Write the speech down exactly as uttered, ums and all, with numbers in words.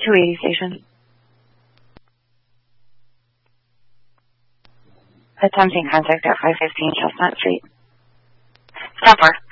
two eighty station. Attempting contact at five fifteen Chestnut Street. Stop her.